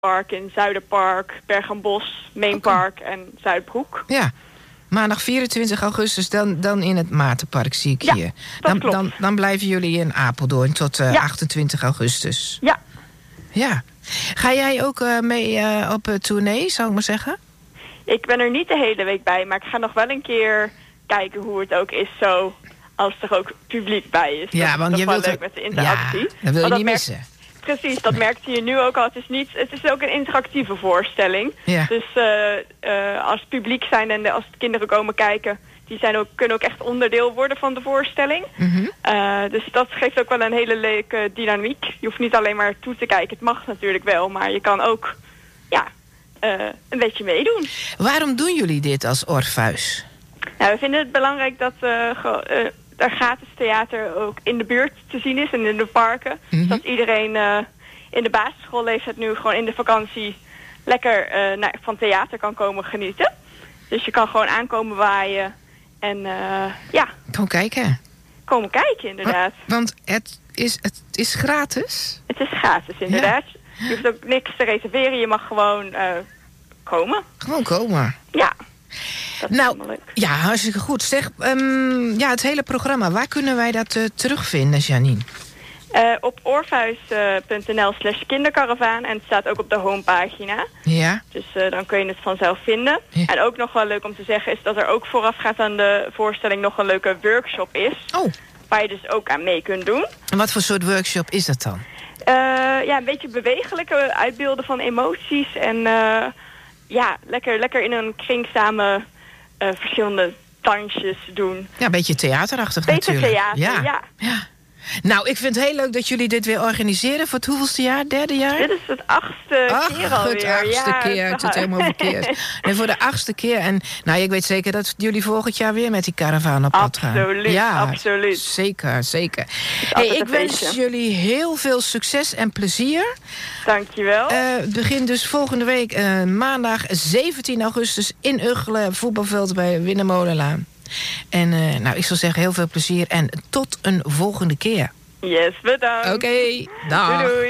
Park in Zuiderpark, Bergenbos, Meenpark en Zuidbroek. Ja, maandag 24 augustus dan in het Maartenpark zie ik hier. Dat klopt. Dan blijven jullie in Apeldoorn tot 28 augustus. Ja. Ja. Ga jij ook mee op tournee, zou ik maar zeggen? Ik ben er niet de hele week bij, maar ik ga nog wel een keer kijken hoe het ook is zo als er ook publiek bij is. Ja, want je wilt leuk met de interactie. Ja, dat wil je niet missen. Precies, dat merkte je nu ook al. Het is ook een interactieve voorstelling. Ja. Dus als publiek zijn en als kinderen komen kijken, die kunnen ook echt onderdeel worden van de voorstelling. Dus dat geeft ook wel een hele leuke dynamiek. Je hoeft niet alleen maar toe te kijken. Het mag natuurlijk wel, maar je kan ook een beetje meedoen. Waarom doen jullie dit als Orpheus? Nou, we vinden het belangrijk dat er gratis theater ook in de buurt te zien is en in de parken. Zodat iedereen in de basisschoolleeftijd nu gewoon in de vakantie lekker van theater kan komen genieten. Dus je kan gewoon aankomen waaien en Kom kijken. komen kijken inderdaad. Want het is gratis? Het is gratis inderdaad. Ja. Je hoeft ook niks te reserveren, je mag gewoon komen. Gewoon komen. Ja. Nou, ja, hartstikke goed. Zeg, het hele programma, waar kunnen wij dat terugvinden, Janine? Op orpheus.nl/kinderkaravaan en het staat ook op de homepagina. Ja. Dus dan kun je het vanzelf vinden. Ja. En ook nog wel leuk om te zeggen is dat er ook voorafgaand aan de voorstelling nog een leuke workshop is. Oh. Waar je dus ook aan mee kunt doen. En wat voor soort workshop is dat dan? Een beetje bewegelijke uitbeelden van emoties en lekker in een kring samen verschillende dansjes doen. Ja, een beetje theaterachtig natuurlijk. Theater, ja. Nou, ik vind het heel leuk dat jullie dit weer organiseren. Voor het hoeveelste jaar? Derde jaar? Dit is het 8e keer alweer. Het 8e keer. Het is helemaal verkeerd. En voor de 8e keer. En ik weet zeker dat jullie volgend jaar weer met die karavaan op pad gaan. Absoluut, ja, absoluut. Zeker. Ik wens jullie heel veel succes en plezier. Dankjewel. Het begint dus volgende week maandag 17 augustus in Ugchelen. Voetbalveld bij Winnemolenlaan. En ik zou zeggen heel veel plezier en tot een volgende keer. Yes, bedankt. Oké, dag. Doei.